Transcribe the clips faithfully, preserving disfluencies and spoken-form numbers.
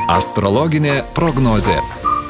Astrologinė prognozė.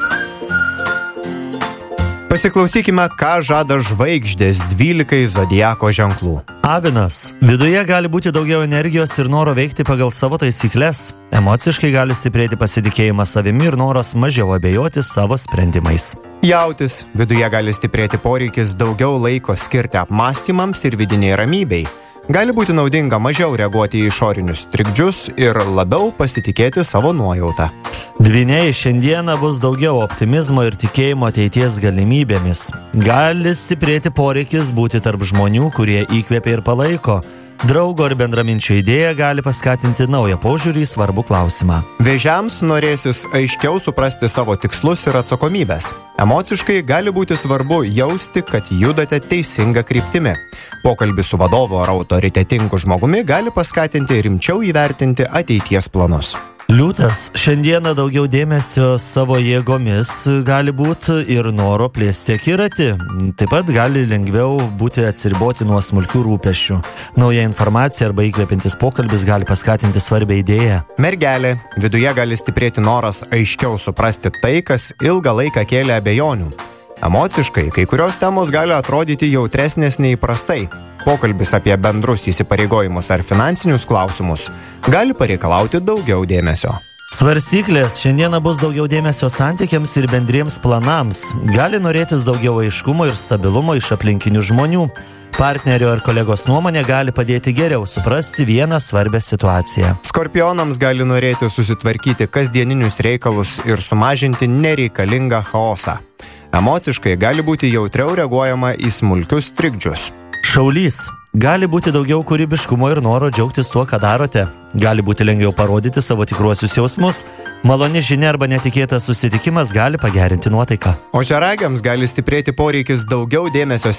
Pasiklausykime, ką žada žvaigždės dvylikai zodiako ženklų. Avinas. Viduje gali būti daugiau energijos ir noro veikti pagal savo taisykles. Emociškai gali stiprėti pasitikėjimas savimi ir noras mažiau abejoti savo sprendimais. Jautis. Viduje gali stiprėti poreikis daugiau laiko skirti apmąstymams ir vidiniai ramybei. Gali būti naudinga mažiau reaguoti į išorinius trikdžius ir labiau pasitikėti savo nuojautą. Dvyniai, šiandieną bus daugiau optimizmo ir tikėjimo ateities galimybėmis. Gali stiprėti poreikis būti tarp žmonių, kurie įkvepia ir palaiko. Draugo ir bendraminčio idėja gali paskatinti naują požiūrį į svarbų klausimą. Vėžiams norėsis aiškiau suprasti savo tikslus ir atsakomybės. Emociškai gali būti svarbu jausti, kad judate teisinga kryptimi. Pokalbis su vadovu ar autoritetingu žmogumi gali paskatinti rimčiau įvertinti ateities planus. Liūtas, šiandieną daugiau dėmesio savo jėgomis gali būti ir noro plėsti akiratį. Taip pat gali lengviau būti atsiriboti nuo smulkių rūpesčių. Nauja informacija arba įkvepiantis pokalbis gali paskatinti svarbią idėją. Mergelė, viduje gali stiprėti noras aiškiau suprasti tai, kas ilgą laiką kėlė abejonių. Emociškai, kai kurios temos gali atrodyti jautresnės neįprastai. Pokalbis apie bendrus įsipareigojimus ar finansinius klausimus gali pareikalauti daugiau dėmesio. Svarstyklės, šiandieną bus daugiau dėmesio santykiams ir bendriems planams. Gali norėtis daugiau aiškumo ir stabilumo iš aplinkinių žmonių. Partnerio ar kolegos nuomonė gali padėti geriau suprasti vieną svarbią situaciją. Skorpionams gali norėti susitvarkyti kasdieninius reikalus ir sumažinti nereikalingą chaosą. Emociškai gali būti jautriau reaguojama į smulkius trikdžius. Šaulys. Gali būti daugiau kūrybiškumo ir noro džiaugtis tuo, ką darote. Gali būti lengviau parodyti savo tikruosius jausmus. Maloni žinia arba netikėtas susitikimas gali pagerinti nuotaiką. Ožiaragiams gali stiprėti poreikis daugiau dėmesio